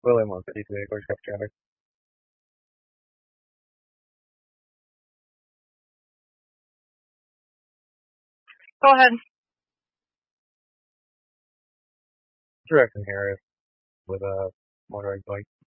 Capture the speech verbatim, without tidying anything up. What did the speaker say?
William one fifty-two acres, Scout traffic. Go ahead. Direction Harris with a motorized bike.